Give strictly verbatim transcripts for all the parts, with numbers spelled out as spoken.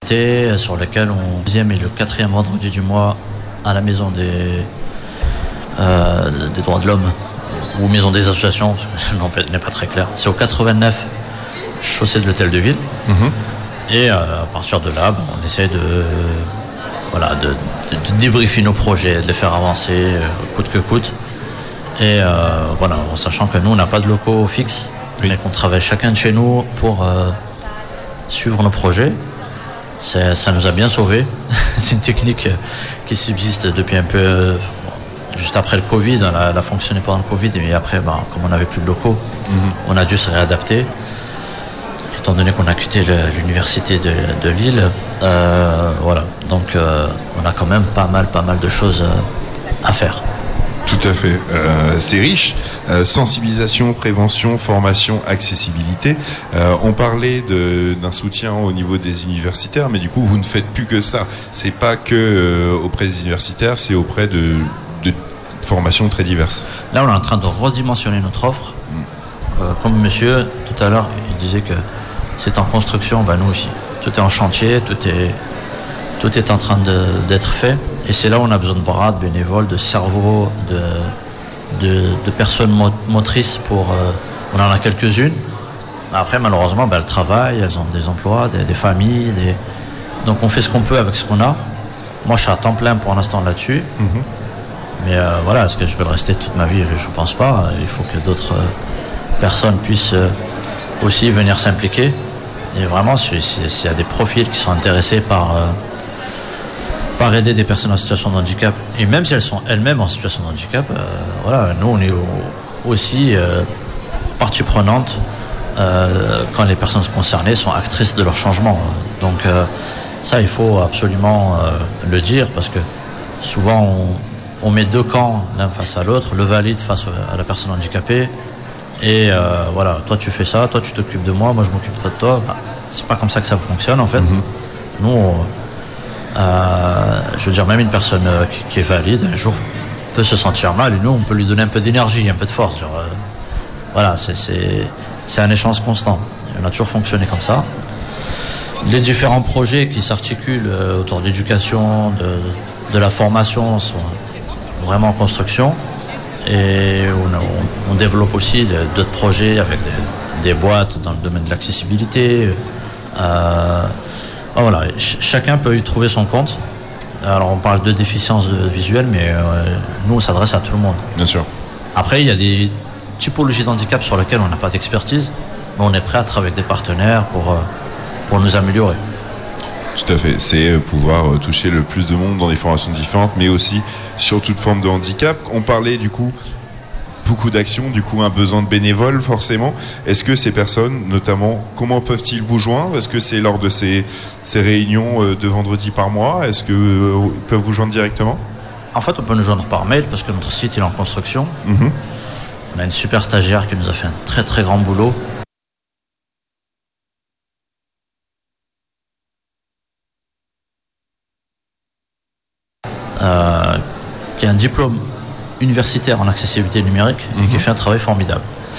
sur lesquels on deuxième et le quatrième vendredi du mois à la maison des, euh, des droits de l'homme ou maison des associations, ce n'est pas très clair. C'est au quatre-vingt-neuf chaussée de l'Hôtel de Ville. Mmh. Et euh, à partir de là, ben, on essaie de, voilà, de, de, de débriefer nos projets, de les faire avancer euh, coûte que coûte. Et euh, voilà, en sachant que nous, on n'a pas de locaux fixes, oui. mais qu'on travaille chacun de chez nous pour euh, suivre nos projets. C'est, ça nous a bien sauvés. C'est une technique qui subsiste depuis un peu, euh, juste après le Covid. Elle a, elle a fonctionné pendant le Covid, et après, ben, comme on n'avait plus de locaux, mmh. on a dû se réadapter. Étant donné qu'on a quitté le, l'université de, de Lille, euh, voilà. Donc, euh, on a quand même pas mal, pas mal de choses euh, à faire. Tout à fait. Euh, c'est riche. Euh, sensibilisation, prévention, formation, accessibilité. Euh, on parlait de, d'un soutien au niveau des universitaires, mais du coup, vous ne faites plus que ça. C'est pas que euh, auprès des universitaires, c'est auprès de, de formations très diverses. Là, on est en train de redimensionner notre offre. Mm. Euh, comme monsieur, tout à l'heure, il disait que c'est en construction, ben nous aussi. Tout est en chantier, tout est, tout est en train de, d'être fait. Et c'est là où on a besoin de bras, de bénévoles, de cerveaux, de, de, de personnes motrices pour... Euh, on en a quelques-unes. Après, malheureusement, ben, elles travaillent, elles ont des emplois, des, des familles. Des... Donc on fait ce qu'on peut avec ce qu'on a. Moi, je suis à temps plein pour l'instant là-dessus. Mm-hmm. Mais euh, voilà, est-ce que je vais le rester toute ma vie? Je ne pense pas. Il faut que d'autres euh, personnes puissent euh, aussi venir s'impliquer. Et vraiment, s'il y a des profils qui sont intéressés par... Euh, par aider des personnes en situation de handicap, et même si elles sont elles-mêmes en situation de handicap, euh, voilà, nous on est au, aussi euh, partie prenante euh, quand les personnes concernées sont actrices de leur changement. Donc euh, ça, il faut absolument euh, le dire, parce que souvent on, on met deux camps l'un face à l'autre, le valide face à la personne handicapée, et euh, voilà, toi tu fais ça, toi tu t'occupes de moi, moi je m'occupe de toi. Bah, c'est pas comme ça que ça fonctionne en fait. Mm-hmm. Nous on, Euh, je veux dire, même une personne euh, qui, qui est valide, un jour peut se sentir mal, et nous, on peut lui donner un peu d'énergie, un peu de force. Genre, euh, voilà, c'est, c'est, c'est un échange constant. On a toujours fonctionné comme ça. Les différents projets qui s'articulent euh, autour de l'éducation, de, de la formation, sont vraiment en construction. Et on, on, on développe aussi de, d'autres projets avec des, des boîtes dans le domaine de l'accessibilité. Euh, Ah, voilà, Ch- chacun peut y trouver son compte. Alors on parle de déficience visuelle, mais euh, nous on s'adresse à tout le monde. Bien sûr. Après, il y a des typologies d'handicap sur lesquelles on n'a pas d'expertise, mais on est prêt à travailler avec des partenaires pour, euh, pour nous améliorer. Tout à fait, c'est pouvoir toucher le plus de monde dans des formations différentes, mais aussi sur toute forme de handicap. On parlait du coup beaucoup d'actions, du coup un besoin de bénévoles forcément. Est-ce que ces personnes, notamment, comment peuvent-ils vous joindre? Est-ce que c'est lors de ces, ces réunions de vendredi par mois? Est-ce qu'ils euh, peuvent vous joindre directement? En fait, on peut nous joindre par mail parce que notre site est en construction. Mm-hmm. On a une super stagiaire qui nous a fait un très très grand boulot. Euh, qui a un diplôme universitaire en accessibilité numérique et mmh. qui fait un travail formidable.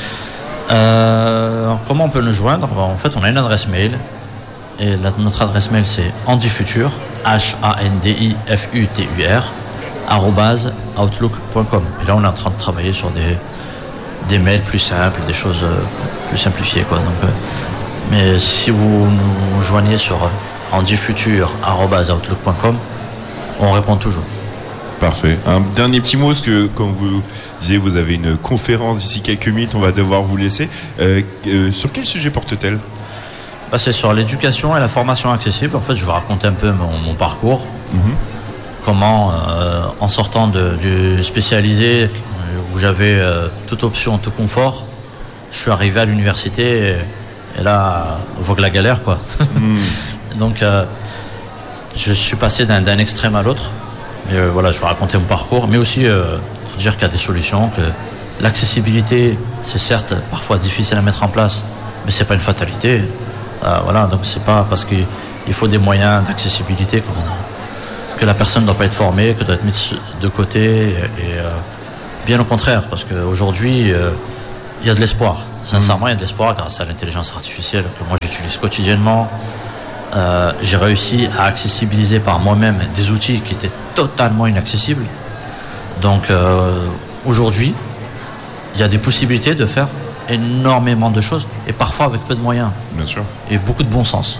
Euh, comment on peut nous joindre? Ben, en fait, on a une adresse mail, et la, notre adresse mail c'est handifutur, H A N D I F U T U R, arobase outlook point com. Et là, on est en train de travailler sur des, des mails plus simples, des choses euh, plus simplifiées, quoi. Donc, euh, mais si vous nous joignez sur handifutur, arobase outlook point com, on répond toujours. Parfait. Un dernier petit mot, parce que comme vous disiez, vous avez une conférence d'ici quelques minutes, on va devoir vous laisser. Euh, euh, sur quel sujet porte-t-elle? Bah, c'est sur l'éducation et la formation accessible. En fait, je vais raconter un peu mon, mon parcours. Mm-hmm. Comment, euh, en sortant de, du spécialisé, où j'avais euh, toute option, tout confort, je suis arrivé à l'université, et, et là, on voit que la galère, quoi. Mm. Donc, euh, je suis passé d'un, d'un extrême à l'autre. Et euh, voilà, je vais raconter mon parcours, mais aussi euh, dire qu'il y a des solutions, que l'accessibilité, c'est certes parfois difficile à mettre en place, mais c'est pas une fatalité. Euh, voilà, donc c'est pas parce qu'il faut des moyens d'accessibilité que la personne ne doit pas être formée, que doit être mise de côté. Et, et euh, bien au contraire, parce qu'aujourd'hui, euh, il y a de l'espoir. Sincèrement, il y a de l'espoir grâce à l'intelligence artificielle que moi j'utilise quotidiennement. euh, j'ai réussi à accessibiliser par moi-même des outils qui étaient totalement inaccessibles. Donc euh, aujourd'hui, il y a des possibilités de faire énormément de choses et parfois avec peu de moyens. Bien sûr. Et beaucoup de bon sens.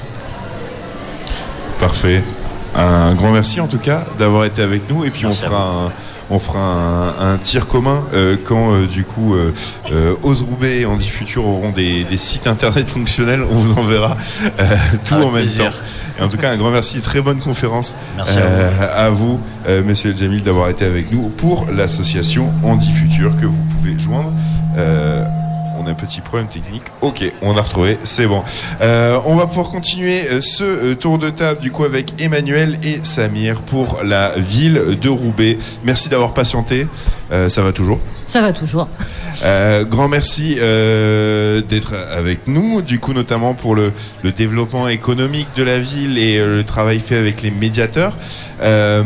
Parfait. Un grand merci en tout cas d'avoir été avec nous et puis merci on fera un, on fera un, un tir commun euh, quand euh, du coup euh, euh, Ozroubaix et Andy Futur auront des, des sites internet fonctionnels. On vous enverra euh, tout avec en même plaisir. temps. Et en tout cas un grand merci, très bonne conférence merci euh, à vous, à vous euh, Monsieur El Djamil d'avoir été avec nous pour l'association Andy Futur que vous pouvez joindre. Euh, On a un petit problème technique. Ok, on a retrouvé, c'est bon. Euh, on va pouvoir continuer ce euh, tour de table du coup avec Emmanuel et Samir pour la ville de Roubaix. Merci d'avoir patienté. Euh, ça va toujours ? Ça va toujours. Euh, grand merci euh, d'être avec nous, du coup notamment pour le, le développement économique de la ville et euh, le travail fait avec les médiateurs. Euh,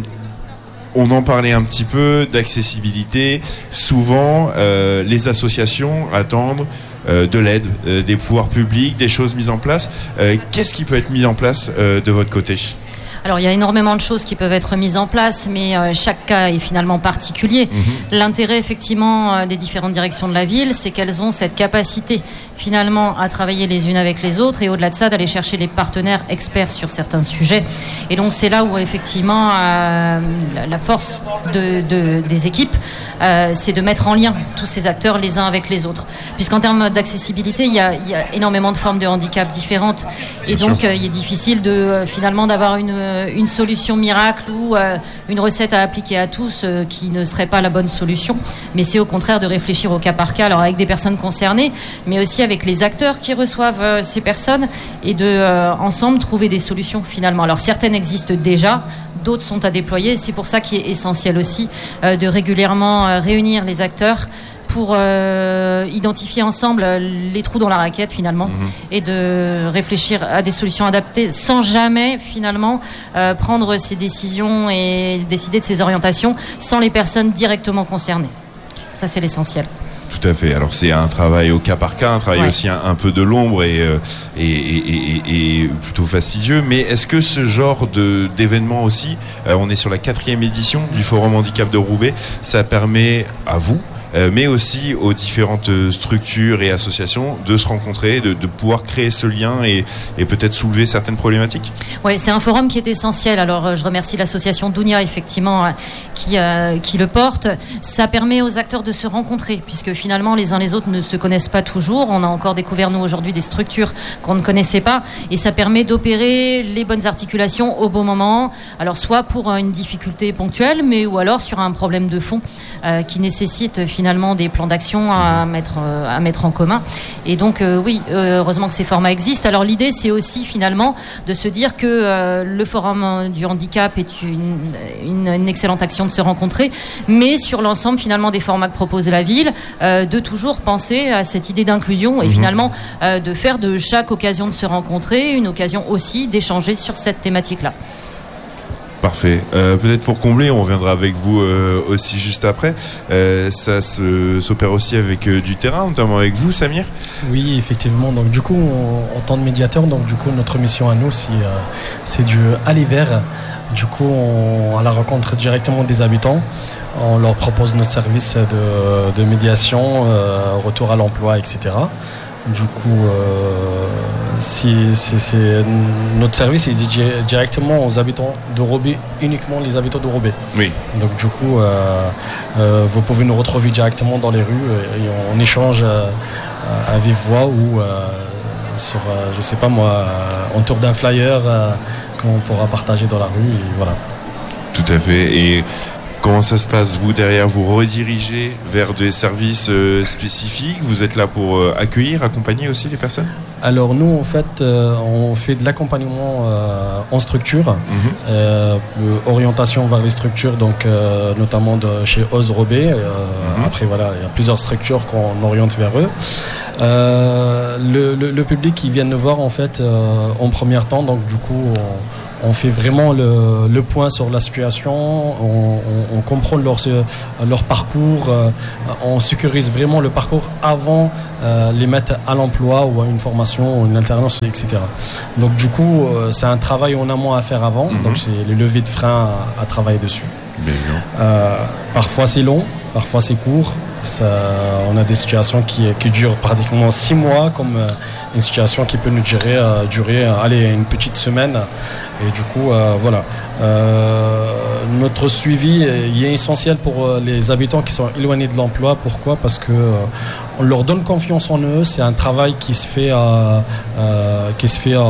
On en parlait un petit peu d'accessibilité. Souvent, euh, les associations attendent euh, de l'aide, euh, des pouvoirs publics, des choses mises en place. Euh, qu'est-ce qui peut être mis en place euh, de votre côté ? Alors, il y a énormément de choses qui peuvent être mises en place, mais euh, chaque cas est finalement particulier. Mmh. L'intérêt, effectivement, euh, des différentes directions de la ville, c'est qu'elles ont cette capacité, finalement, à travailler les unes avec les autres et, au-delà de ça, d'aller chercher les partenaires experts sur certains sujets. Et donc, c'est là où, effectivement, euh, la force de, de, des équipes, euh, c'est de mettre en lien tous ces acteurs les uns avec les autres. Puisqu'en termes d'accessibilité, il y a, il y a énormément de formes de handicap différentes. Et Bien donc, euh, il est difficile, de, euh, finalement, d'avoir une... une solution miracle ou euh, une recette à appliquer à tous euh, qui ne serait pas la bonne solution, mais c'est au contraire de réfléchir au cas par cas, alors avec des personnes concernées, mais aussi avec les acteurs qui reçoivent euh, ces personnes et de euh, ensemble trouver des solutions finalement. Alors certaines existent déjà, d'autres sont à déployer, c'est pour ça qu'il est essentiel aussi euh, de régulièrement euh, réunir les acteurs pour euh, identifier ensemble les trous dans la raquette finalement mmh. et de réfléchir à des solutions adaptées sans jamais finalement euh, prendre ces décisions et décider de ces orientations sans les personnes directement concernées. Ça c'est l'essentiel. Tout à fait. Alors c'est un travail au cas par cas, un travail ouais. aussi un, un peu de l'ombre et, euh, et, et, et, et plutôt fastidieux. Mais est-ce que ce genre de, d'événement aussi, euh, on est sur la quatrième édition du Forum Handicap de Roubaix, ça permet à vous, Euh, mais aussi aux différentes structures et associations de se rencontrer, de, de pouvoir créer ce lien et, et peut-être soulever certaines problématiques. Oui, c'est un forum qui est essentiel. Alors, je remercie l'association Dounia, effectivement, qui, euh, qui le porte. Ça permet aux acteurs de se rencontrer, puisque finalement, les uns les autres ne se connaissent pas toujours. On a encore découvert, nous, aujourd'hui, des structures qu'on ne connaissait pas. Et ça permet d'opérer les bonnes articulations au bon moment. Alors, soit pour une difficulté ponctuelle, mais ou alors sur un problème de fond euh, qui nécessite finalement finalement des plans d'action à mettre, à mettre en commun. Et donc euh, oui, heureusement que ces formats existent. Alors l'idée c'est aussi finalement de se dire que euh, le Forum du handicap est une, une, une excellente action de se rencontrer, mais sur l'ensemble finalement des formats que propose la ville, euh, de toujours penser à cette idée d'inclusion et mmh. finalement euh, de faire de chaque occasion de se rencontrer une occasion aussi d'échanger sur cette thématique-là. Parfait. Euh, peut-être pour combler, on reviendra avec vous euh, aussi juste après. Euh, ça se, s'opère aussi avec euh, du terrain, notamment avec vous, Samir ? Oui, effectivement. Donc du coup, on, en tant que médiateur, donc du coup, notre mission à nous, c'est, euh, c'est du aller vers. Du coup, on, à la rencontre directement des habitants. On leur propose notre service de, de médiation, euh, retour à l'emploi, et cetera. Du coup, euh, si, si, c'est, notre service est dédié directement aux habitants de Roubaix, uniquement les habitants de Roubaix. Oui. Donc du coup, euh, euh, vous pouvez nous retrouver directement dans les rues et on échange euh, à vive voix ou euh, sur, euh, je sais pas moi, en tour d'un flyer euh, qu'on pourra partager dans la rue. Et voilà. Tout à fait. Et comment ça se passe, vous, derrière, vous redirigez vers des services euh, spécifiques ? Vous êtes là pour euh, accueillir, accompagner aussi les personnes ? Alors nous, en fait, euh, on fait de l'accompagnement euh, en structure, mmh. euh, orientation vers les structures, donc euh, notamment de chez Ozroubaix. Euh, mmh. Après, voilà, il y a plusieurs structures qu'on oriente vers eux. Euh, le, le, le public qui vient nous voir, en fait, euh, en premier temps, donc du coup, on, on fait vraiment le, le point sur la situation, on, on, on comprend leur, leur parcours, euh, on sécurise vraiment le parcours avant euh, les mettre à l'emploi ou à une formation ou une alternance, et cetera. Donc du coup, euh, c'est un travail en amont à faire avant, mm-hmm. donc c'est les levées de frein à, à travailler dessus. Euh, parfois c'est long, parfois c'est court. Ça, on a des situations qui, qui durent pratiquement six mois, comme euh, une situation qui peut nous durer, euh, durer euh, allez, une petite semaine. Et du coup, euh, voilà. Euh, notre suivi est, est essentiel pour les habitants qui sont éloignés de l'emploi. Pourquoi ? Parce que euh, on leur donne confiance en eux. C'est un travail qui se fait, euh, euh, qui se fait euh,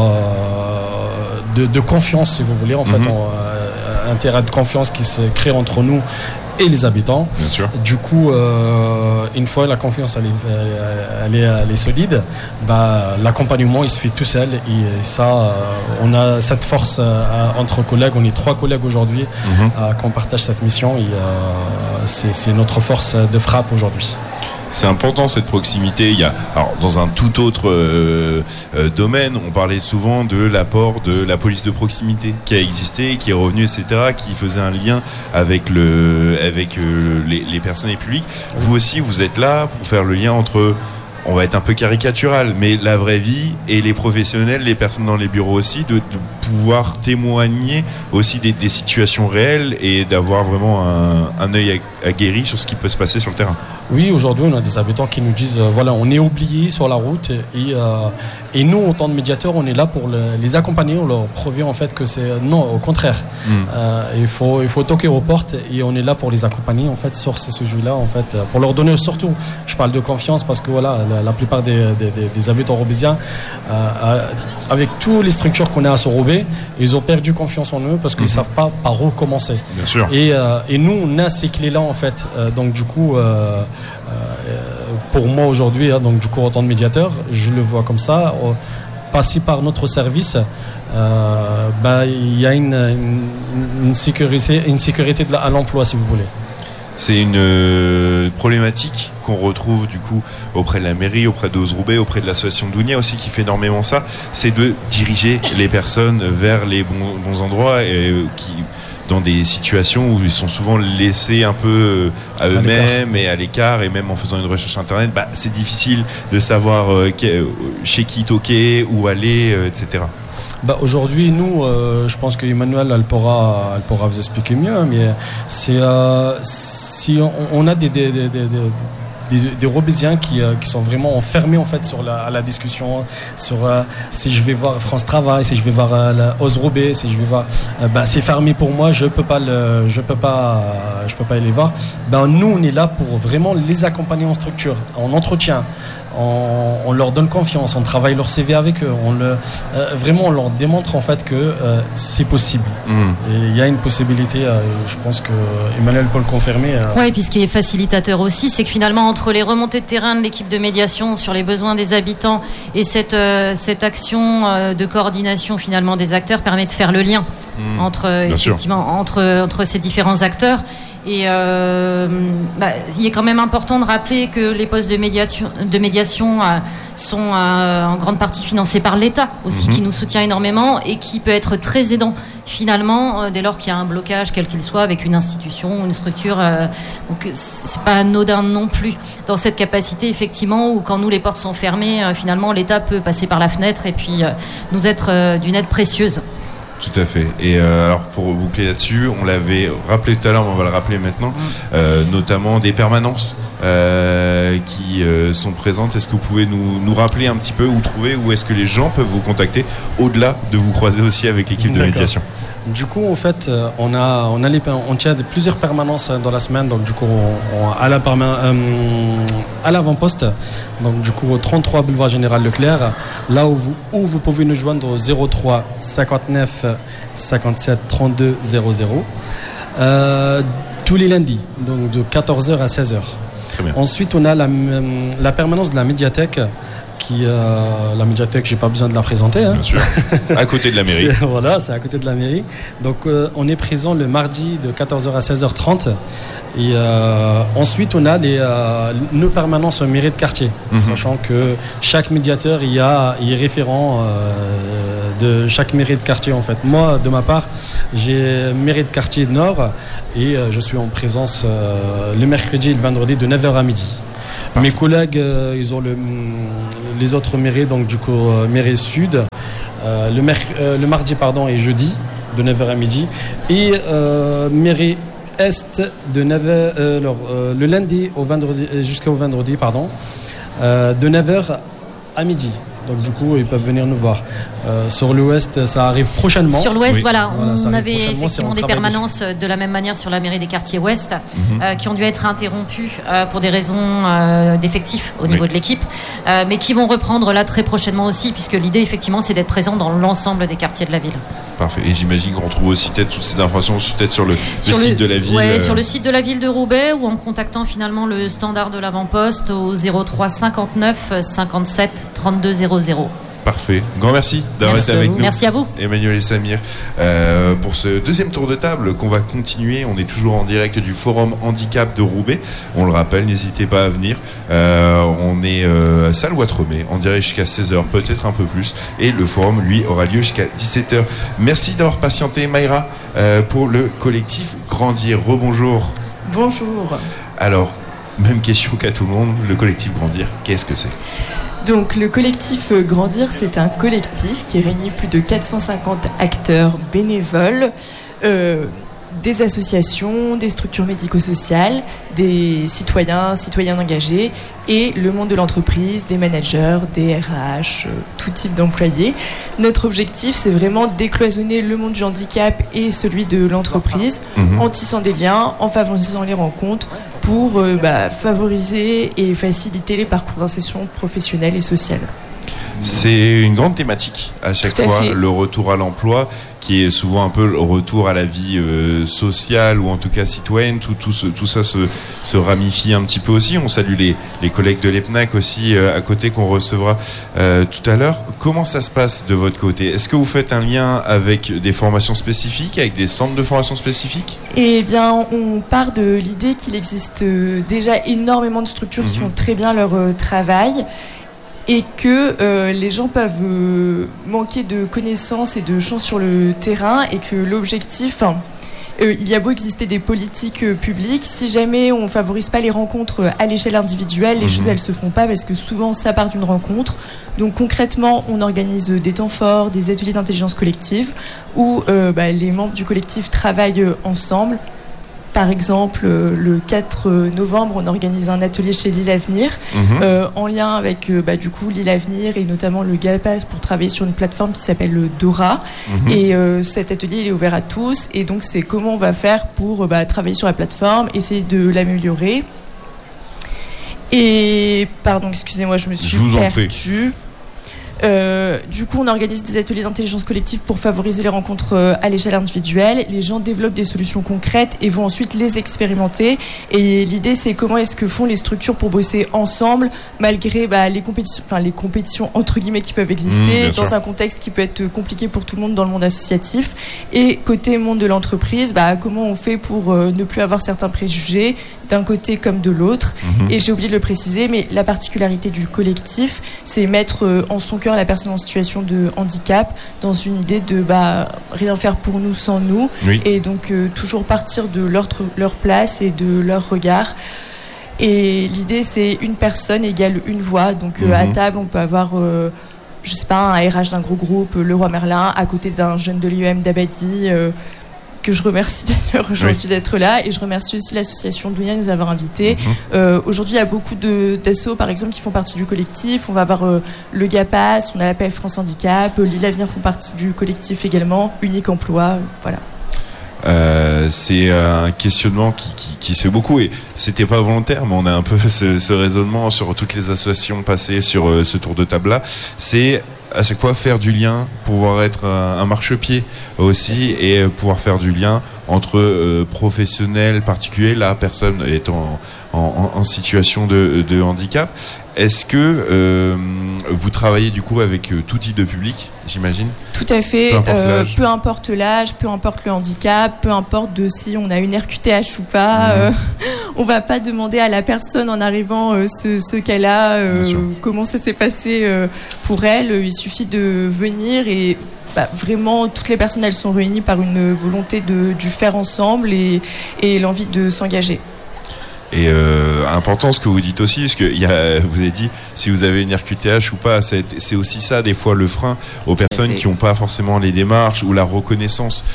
de, de confiance, si vous voulez. En mm-hmm. fait, on, euh, un terrain de confiance qui se crée entre nous et les habitants. Bien sûr. Du coup, euh, une fois la confiance elle est, elle est, elle est solide, bah, l'accompagnement il se fait tout seul et, et ça, euh, on a cette force euh, entre collègues. On est trois collègues aujourd'hui mm-hmm. euh, qu'on partage cette mission et euh, c'est, c'est notre force de frappe aujourd'hui. C'est important cette proximité. Il y a, alors, dans un tout autre euh, euh, domaine, on parlait souvent de l'apport de la police de proximité qui a existé, qui est revenue, et cetera, qui faisait un lien avec le, avec euh, les, les personnes et les publics. Vous aussi, vous êtes là pour faire le lien entre, on va être un peu caricatural, mais la vraie vie et les professionnels, les personnes dans les bureaux aussi, de, de pouvoir témoigner aussi des, des situations réelles et d'avoir vraiment un, un œil aguerri sur ce qui peut se passer sur le terrain. Oui, aujourd'hui, on a des habitants qui nous disent, euh, voilà, on est oubliés sur la route et, euh, et nous, en tant que médiateurs, on est là pour le, les accompagner, on leur prouve en fait que c'est non, au contraire. Mm. Euh, il faut, il faut toquer aux portes et on est là pour les accompagner en fait sur ces sujets-là, en fait, pour leur donner surtout, je parle de confiance parce que voilà, la, la plupart des, des, des habitants roubaisiens, euh, avec toutes les structures qu'on a à Roubaix, ils ont perdu confiance en eux parce qu'ils ne mm-hmm. savent pas par où commencer. Bien sûr. Et, euh, et nous, on a ces clés-là en fait. Euh, donc du coup, euh, euh, pour moi aujourd'hui, hein, donc du coup en tant que médiateur, je le vois comme ça. Euh, passer par notre service, euh, bah, il y a une, une, une sécurité, une sécurité de la, à l'emploi, si vous voulez. C'est une euh, problématique qu'on retrouve du coup auprès de la mairie, auprès d'Ozroubaix, auprès de l'association Dounia aussi qui fait énormément ça, c'est de diriger les personnes vers les bons, bons endroits et euh, qui dans des situations où ils sont souvent laissés un peu à eux-mêmes et à l'écart, et même en faisant une recherche internet, bah, c'est difficile de savoir euh, chez qui toquer, où aller, euh, et cetera. Bah aujourd'hui, nous, euh, je pense qu'Emmanuel, elle pourra, elle pourra vous expliquer mieux, mais c'est euh, si on, on a des, des, des, des, des, des Roubaisiens qui, euh, qui sont vraiment enfermés en fait sur la, la discussion, sur euh, si je vais voir France Travail, si je vais voir euh, la Ozroubaix, si je vais voir, euh, bah, c'est fermé pour moi, je peux pas le, je peux pas, euh, je peux pas aller voir. Ben nous, on est là pour vraiment les accompagner en structure, en entretien. On, on leur donne confiance, on travaille leur C V avec eux, on le, euh, vraiment on leur démontre en fait que euh, c'est possible. Mmh. Et il y a une possibilité, euh, je pense que Emmanuel peut le confirmer. Euh. Oui, et puis ce qui est facilitateur aussi, c'est que finalement entre les remontées de terrain de l'équipe de médiation sur les besoins des habitants et cette, euh, cette action euh, de coordination finalement des acteurs permet de faire le lien mmh. entre, effectivement, entre, entre ces différents acteurs. Et euh, bah, il est quand même important de rappeler que les postes de médiation, de médiation euh, sont euh, en grande partie financés par l'État aussi, mmh. qui nous soutient énormément et qui peut être très aidant finalement euh, dès lors qu'il y a un blocage quel qu'il soit avec une institution, une structure. Euh, donc c'est pas anodin non plus dans cette capacité effectivement où quand nous les portes sont fermées, euh, finalement l'État peut passer par la fenêtre et puis euh, nous être euh, d'une aide précieuse. Tout à fait. Et euh, alors pour boucler là-dessus, on l'avait rappelé tout à l'heure, mais on va le rappeler maintenant, euh, notamment des permanences euh, qui euh, sont présentes. Est-ce que vous pouvez nous, nous rappeler un petit peu où trouver, où est-ce que les gens peuvent vous contacter, au-delà de vous croiser aussi avec l'équipe de médiation? Du coup, en fait, on a, on a les, on tient plusieurs permanences dans la semaine. Donc, du coup, on, on, à, la perma, euh, à l'avant-poste, donc du coup, au trente-trois boulevard Général Leclerc, là où vous, où vous pouvez nous joindre au zéro trois cinquante-neuf cinquante-sept trente-deux zéro zéro. Euh, tous les lundis, donc de quatorze heures à seize heures. Très bien. Ensuite, on a la, la permanence de la médiathèque qui euh, la médiathèque, j'ai pas besoin de la présenter. Hein. Bien sûr. À côté de la mairie. C'est, voilà, c'est à côté de la mairie. Donc euh, on est présent le mardi de quatorze heures à seize heures trente. Et euh, ensuite, on a les, euh, nos permanences en mairie de quartier, mm-hmm. sachant que chaque médiateur il y a, il est référent euh, de chaque mairie de quartier en fait. Moi, de ma part, j'ai mairie de quartier Nord et euh, je suis en présence euh, le mercredi et le vendredi de neuf heures à midi. Parfait. Mes collègues, euh, ils ont le, les autres mairies, donc du coup, euh, mairie Sud, euh, le, merc- euh, le mardi pardon, et jeudi, de neuf heures à midi, et euh, mairie Est, de neuf heures, euh, alors, euh, le lundi au vendredi, jusqu'au vendredi, pardon, euh, de neuf heures à midi. Donc du coup, ils peuvent venir nous voir. Euh, sur l'Ouest, ça arrive prochainement. Sur l'Ouest, oui. voilà, voilà on avait effectivement des permanences dessus. De la même manière sur la mairie des quartiers Ouest, mm-hmm. euh, qui ont dû être interrompues euh, pour des raisons euh, d'effectifs au niveau oui. de l'équipe, euh, mais qui vont reprendre là très prochainement aussi, puisque l'idée effectivement, c'est d'être présent dans l'ensemble des quartiers de la ville. Parfait. Et j'imagine qu'on retrouve aussi peut-être toutes ces informations peut-être sur le, sur le site le, de la ville. Ouais, euh... sur le site de la ville de Roubaix, ou en contactant finalement le standard de l'avant-poste au zéro trois cinquante-neuf cinquante-sept trente-deux zéro zéro. Parfait. Grand merci d'avoir merci été avec nous. Merci à vous. Emmanuel et Samir. Euh, pour ce deuxième tour de table qu'on va continuer, on est toujours en direct du Forum Handicap de Roubaix. On le rappelle, n'hésitez pas à venir. Euh, on est euh, à salle Ouattremé, en direct jusqu'à seize heures, peut-être un peu plus. Et le forum, lui, aura lieu jusqu'à dix-sept heures. Merci d'avoir patienté, Mayra, euh, pour le collectif Grandir. Rebonjour. Bonjour. Alors, même question qu'à tout le monde, le collectif Grandir, qu'est-ce que c'est ? Donc le collectif Grandir, c'est un collectif qui réunit plus de quatre cent cinquante acteurs bénévoles, euh, des associations, des structures médico-sociales, des citoyens, citoyennes engagés et le monde de l'entreprise, des managers, des R H, euh, tout type d'employés. Notre objectif, c'est vraiment décloisonner le monde du handicap et celui de l'entreprise mmh. en tissant des liens, en favorisant les rencontres pour euh, bah, favoriser et faciliter les parcours d'insertion professionnelle et sociale. C'est une grande thématique à chaque fois, le retour à l'emploi, qui est souvent un peu le retour à la vie euh, sociale ou en tout cas citoyenne. Tout, tout, ce, tout ça se, se ramifie un petit peu aussi. On salue les, les collègues de l'E P N A C aussi euh, à côté qu'on recevra euh, tout à l'heure. Comment ça se passe de votre côté ? Est-ce que vous faites un lien avec des formations spécifiques, avec des centres de formation spécifiques ? Eh bien, on part de l'idée qu'il existe déjà énormément de structures mmh. qui font très bien leur euh, travail. Et que euh, les gens peuvent euh, manquer de connaissances et de chance sur le terrain et que l'objectif, hein, euh, il y a beau exister des politiques euh, publiques, si jamais on ne favorise pas les rencontres à l'échelle individuelle, les mmh. choses elles se font pas parce que souvent ça part d'une rencontre. Donc concrètement, on organise des temps forts, des ateliers d'intelligence collective où euh, bah, les membres du collectif travaillent ensemble. Par exemple, le quatre novembre, on organise un atelier chez Lille Avenir, mmh. euh, en lien avec euh, bah, du coup Lille Avenir et notamment le GAPAS pour travailler sur une plateforme qui s'appelle le Dora. Mmh. Et euh, cet atelier il est ouvert à tous. Et donc, c'est comment on va faire pour bah, travailler sur la plateforme, essayer de l'améliorer. Et pardon, excusez-moi, je me suis je perdue. Euh, du coup, on organise des ateliers d'intelligence collective pour favoriser les rencontres euh, à l'échelle individuelle. Les gens développent des solutions concrètes et vont ensuite les expérimenter. Et l'idée, c'est comment est-ce que font les structures pour bosser ensemble, malgré bah, les compétitions, enfin les compétitions entre guillemets qui peuvent exister, mmh, dans sûr. un contexte qui peut être compliqué pour tout le monde dans le monde associatif. Et côté monde de l'entreprise, bah, comment on fait pour euh, ne plus avoir certains préjugés d'un côté comme de l'autre. Mmh. Et j'ai oublié de le préciser, mais la particularité du collectif, c'est mettre euh, en son cœur la personne en situation de handicap dans une idée de bah, rien faire pour nous sans nous. Oui. Et donc euh, toujours partir de leur, leur place et de leur regard. Et l'idée, c'est une personne égale une voix. Donc euh, mmh. à table, on peut avoir... Euh, je sais pas, un R H d'un gros groupe, le Roi Merlin, à côté d'un jeune de l'I E M d'Abadi, euh, que je remercie d'ailleurs aujourd'hui oui. d'être là. Et je remercie aussi l'association Dounia de nous avoir invités. Mm-hmm. Euh, aujourd'hui, il y a beaucoup de, d'assos, par exemple, qui font partie du collectif. On va avoir euh, le GAPAS, on a l'A P F France Handicap, euh, Lille Avenir font partie du collectif également, Unique Emploi, euh, voilà. Euh, c'est un questionnement qui, qui, qui se fait beaucoup et c'était pas volontaire, mais on a un peu ce, ce raisonnement sur toutes les associations passées sur euh, ce tour de table-là. C'est à chaque fois faire du lien, pouvoir être un, un marchepied aussi et pouvoir faire du lien entre euh, professionnels particuliers, la personne étant en, en, en situation de, de handicap. Est-ce que euh, vous travaillez du coup avec euh, tout type de public, j'imagine ? Tout à fait, peu importe, euh, peu importe l'âge, peu importe le handicap, peu importe de si on a une R Q T H ou pas. Mmh. Euh, on va pas demander à la personne en arrivant euh, ce, ce qu'elle a, euh, comment ça s'est passé euh, pour elle. Il suffit de venir et bah, vraiment toutes les personnes elles sont réunies par une volonté de, du faire ensemble et, et l'envie de s'engager. Et euh, important ce que vous dites aussi, parce que y a, vous avez dit si vous avez une R Q T H ou pas, c'est, c'est aussi ça des fois le frein aux personnes okay. qui n'ont pas forcément les démarches ou la reconnaissance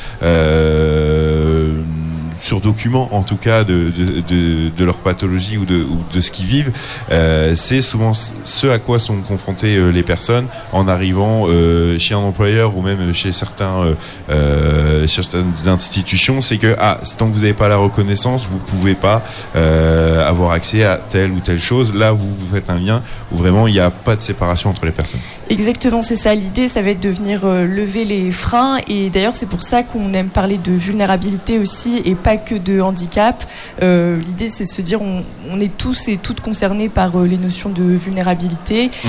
euh, sur document en tout cas de, de, de, de leur pathologie ou de, ou de ce qu'ils vivent. Euh, c'est souvent ce à quoi sont confrontées euh, les personnes en arrivant euh, chez un employeur ou même chez certains euh, euh, chez certaines institutions, c'est que ah, tant que vous n'avez pas la reconnaissance, vous pouvez pas euh, avoir accès à telle ou telle chose. Là, vous, vous faites un lien où vraiment il n'y a pas de séparation entre les personnes. Exactement, c'est ça. L'idée, ça va être de venir euh, lever les freins et d'ailleurs c'est pour ça qu'on aime parler de vulnérabilité aussi et pas que de handicap. Euh, l'idée, c'est de se dire on, on est tous et toutes concernés par euh, les notions de vulnérabilité mmh.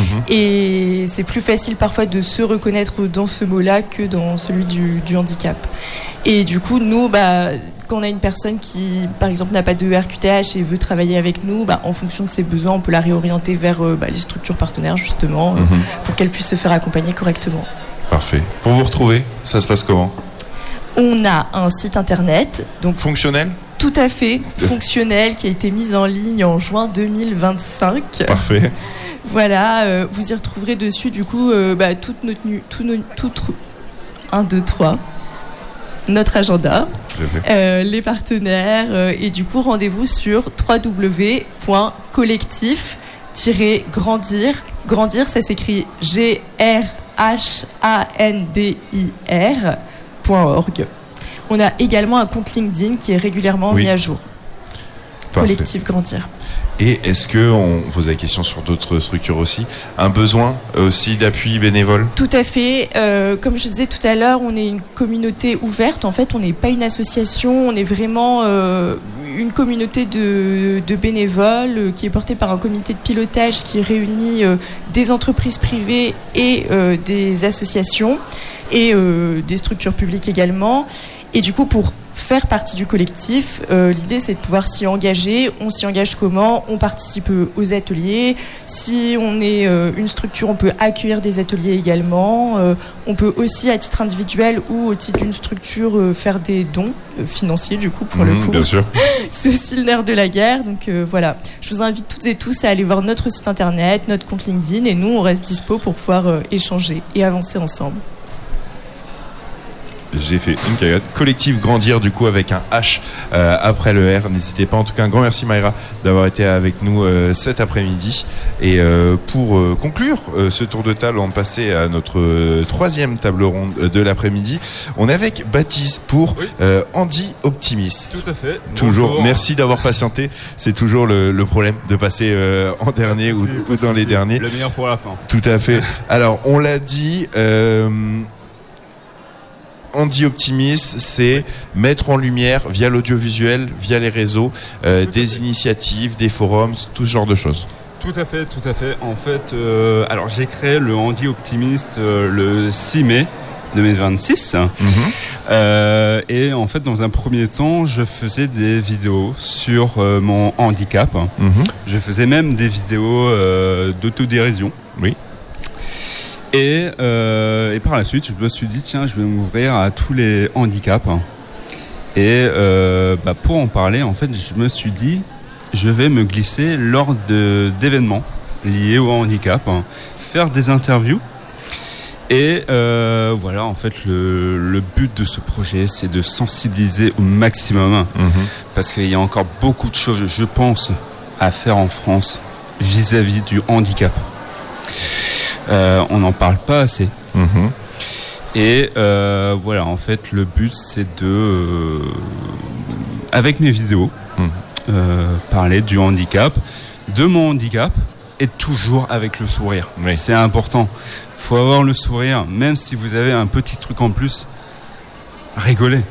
et c'est plus facile parfois de se reconnaître dans ce mot-là que dans celui du, du handicap. Et du coup, nous, bah, quand on a une personne qui, par exemple, n'a pas de R Q T H et veut travailler avec nous, bah, en fonction de ses besoins, on peut la réorienter vers euh, bah, les structures partenaires, justement, mmh. euh, pour qu'elle puisse se faire accompagner correctement. Parfait. Pour vous retrouver, ça se passe comment ? On a un site internet. Donc fonctionnel ? Tout à fait, fonctionnel, qui a été mis en ligne en juin deux mille vingt-cinq. Parfait. Voilà, euh, vous y retrouverez dessus, du coup, euh, bah, toute notre... Tout nos, toute, un, deux, trois. Notre agenda, euh, les partenaires, euh, et du coup, rendez-vous sur w w w point collectif tiret grandir. Grandir, ça s'écrit G R H A N D I R. .org. On a également un compte LinkedIn qui est régulièrement oui. mis à jour. Parfait. Collectif Grandir. Et est-ce que, on pose la question sur d'autres structures aussi, un besoin aussi d'appui bénévole ? Tout à fait. Euh, comme je disais tout à l'heure, on est une communauté ouverte. En fait, on n'est pas une association, on est vraiment euh, une communauté de, de bénévoles euh, qui est portée par un comité de pilotage qui réunit euh, des entreprises privées et euh, des associations et euh, des structures publiques également. Et du coup, pour faire partie du collectif, euh, l'idée c'est de pouvoir s'y engager. On s'y engage comment ? On participe aux ateliers. Si on est euh, une structure, on peut accueillir des ateliers également. Euh, on peut aussi, à titre individuel ou au titre d'une structure, euh, faire des dons euh, financiers, du coup, pour mmh, le coup. Bien sûr. C'est aussi le nerf de la guerre. Donc euh, voilà, je vous invite toutes et tous à aller voir notre site internet, notre compte LinkedIn, et nous, on reste dispo pour pouvoir euh, échanger et avancer ensemble. J'ai fait une cagade. Collectif Grandir, du coup, avec un H euh, après le R. N'hésitez pas. En tout cas, un grand merci, Mayra, d'avoir été avec nous euh, cet après-midi. Et euh, pour euh, conclure euh, ce tour de table, on va passer à notre euh, troisième table ronde de l'après-midi. On est avec Baptiste pour oui. euh, Andy Optimist. Tout à fait. Toujours. Bonjour. Merci d'avoir patienté. C'est toujours le, le problème de passer euh, en dernier ou, ou dans les derniers. Le meilleur pour la fin. Tout à fait. Alors, on l'a dit... Euh, Andy Optimist, c'est mettre en lumière via l'audiovisuel, via les réseaux, euh, des initiatives, des forums, tout ce genre de choses. Tout à fait, tout à fait. En fait, euh, alors j'ai créé le Andy Optimist euh, le six mai deux mille vingt-six. Mm-hmm. Euh, et en fait, dans un premier temps, je faisais des vidéos sur euh, mon handicap. Mm-hmm. Je faisais même des vidéos euh, d'autodérision. Oui. Et, euh, et par la suite, je me suis dit, tiens, je vais m'ouvrir à tous les handicaps. Et euh, bah, pour en parler, en fait, je me suis dit, je vais me glisser lors de, d'événements liés au handicap, hein, faire des interviews. Et euh, voilà, en fait, le, le but de ce projet, c'est de sensibiliser au maximum. Mmh. Parce qu'il y a encore beaucoup de choses, je pense, à faire en France vis-à-vis du handicap. Euh, on n'en parle pas assez. Mmh. Et euh, voilà, en fait, le but, c'est de, euh, avec mes vidéos, mmh. euh, parler du handicap, de mon handicap, et toujours avec le sourire. Oui. C'est important. Il faut avoir le sourire, même si vous avez un petit truc en plus, rigolez.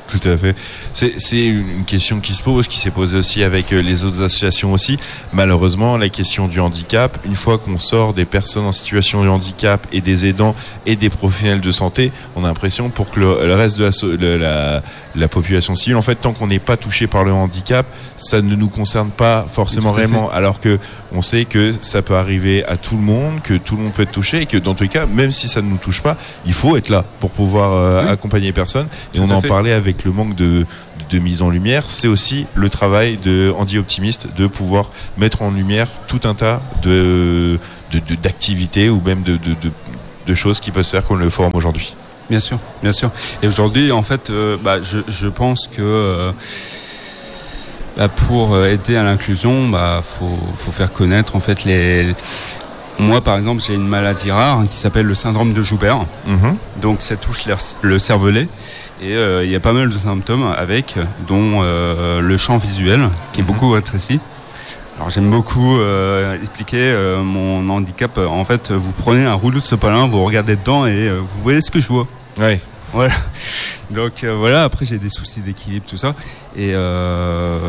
Tout à fait. C'est, c'est une question qui se pose, qui s'est posée aussi avec les autres associations aussi. Malheureusement, la question du handicap, une fois qu'on sort des personnes en situation de handicap et des aidants et des professionnels de santé, on a l'impression pour que le, le reste de la, le, la, la population civile, en fait, tant qu'on n'est pas touché par le handicap, ça ne nous concerne pas forcément réellement. Alors que on sait que ça peut arriver à tout le monde, que tout le monde peut être touché et que dans tous les cas, même si ça ne nous touche pas, il faut être là pour pouvoir euh, oui. accompagner les personnes. Et tout on en fait. parlait avec le manque de, de mise en lumière, c'est aussi le travail de Andy Optimiste de pouvoir mettre en lumière tout un tas de, de, de d'activités ou même de, de, de, de choses qui peuvent se faire comme le forum aujourd'hui. Bien sûr, bien sûr. Et aujourd'hui, en fait, euh, bah, je, je pense que euh, bah, pour aider à l'inclusion, bah, faut, faut faire connaître en fait les. Moi, par exemple, j'ai une maladie rare qui s'appelle le syndrome de Joubert. Mmh. Donc, ça touche le cervelet. Et euh, il y a pas mal de symptômes avec, dont euh, le champ visuel, qui est mmh. beaucoup rétréci. Alors, j'aime beaucoup euh, expliquer euh, mon handicap. En fait, vous prenez un rouleau de sopalin, vous regardez dedans et euh, vous voyez ce que je vois. Oui. Voilà. Donc, euh, voilà. Après, j'ai des soucis d'équilibre, tout ça. Et... Euh,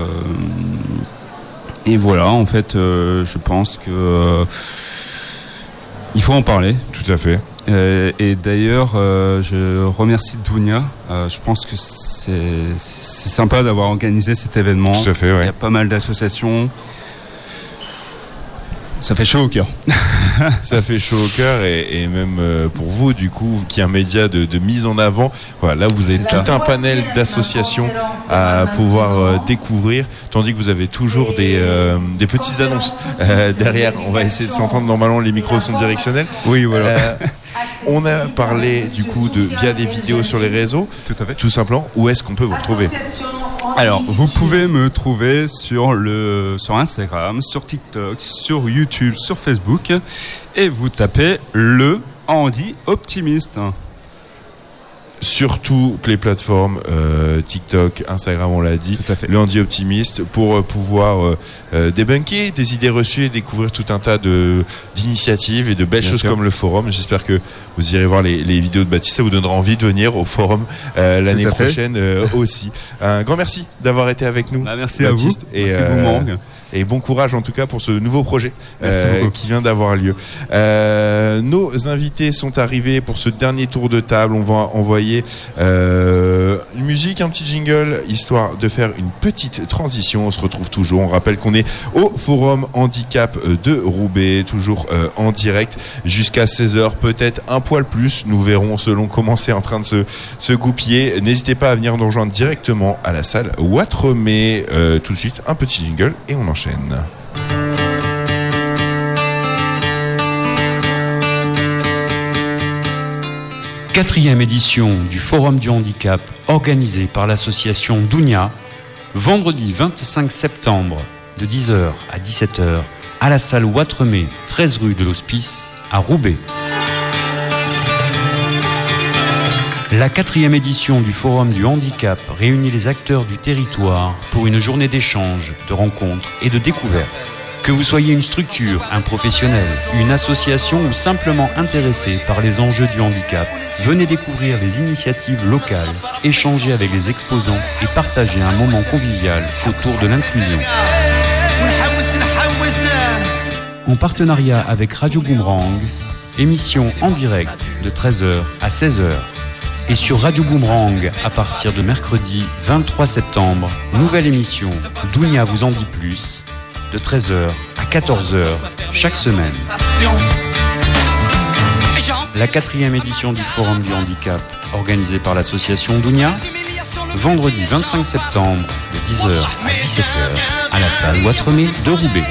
et voilà, en fait, euh, je pense que... Euh, il faut en parler. Tout à fait. Euh, et d'ailleurs, euh, je remercie Dounia. Euh, je pense que c'est, c'est sympa d'avoir organisé cet événement. Tout à fait, ouais. Il y a pas mal d'associations. Ça fait chaud au cœur. Ça fait chaud au cœur et, et même euh, pour vous, du coup, qui est un média de, de mise en avant. Voilà, là, vous avez c'est tout ça. un panel d'associations à pouvoir euh, découvrir, tandis que vous avez toujours des, euh, des petites annonces euh, derrière. On va essayer de s'entendre. Normalement, les micros sont directionnels. Oui, voilà. Euh, on a parlé du coup de via des vidéos sur les réseaux. Tout à fait. Tout simplement. Où est-ce qu'on peut vous retrouver ? Alors, vous pouvez me trouver sur le sur Instagram, sur TikTok, sur YouTube, sur Facebook, et vous tapez le Andy Optimiste. Sur toutes les plateformes, euh, TikTok, Instagram, on l'a dit, tout à fait. Le Andy Optimiste, pour euh, pouvoir euh, débunker des idées reçues et découvrir tout un tas de, d'initiatives et de belles Bien choses sûr. Comme le forum. J'espère que vous irez voir les, les vidéos de Baptiste, ça vous donnera envie de venir au forum euh, l'année prochaine euh, aussi. Un grand merci d'avoir été avec nous. Bah, merci Baptiste, à vous. Et, merci euh, beaucoup. Et bon courage en tout cas pour ce nouveau projet euh, qui vient d'avoir lieu. Euh, nos invités sont arrivés pour ce dernier tour de table. On va envoyer euh, une musique, un petit jingle, histoire de faire une petite transition. On se retrouve toujours. On rappelle qu'on est au Forum Handicap de Roubaix, toujours euh, en direct jusqu'à seize heures, peut-être un poil plus. Nous verrons selon comment c'est en train de se, se goupiller. N'hésitez pas à venir nous rejoindre directement à la salle Ouattremé. Euh, tout de suite, un petit jingle et on enchaîne. Quatrième édition du Forum du Handicap organisé par l'association Dounia, vendredi vingt-cinq septembre de dix heures à dix-sept heures à la salle Ouattremé, treize rue de l'Hospice à Roubaix. La quatrième édition du Forum du Handicap réunit les acteurs du territoire pour une journée d'échange, de rencontres et de découvertes. Que vous soyez une structure, un professionnel, une association ou simplement intéressé par les enjeux du handicap, venez découvrir les initiatives locales, échanger avec les exposants et partager un moment convivial autour de l'inclusion. En partenariat avec Radio Boomerang, émission en direct de treize heures à seize heures. Et sur Radio Boomerang, à partir de mercredi vingt-trois septembre, nouvelle émission Dounia vous en dit plus, de treize heures à quatorze heures, chaque semaine. La quatrième édition du Forum du Handicap, organisée par l'association Dounia, vendredi vingt-cinq septembre, de dix heures à dix-sept heures, à la salle Ouattremé de Roubaix.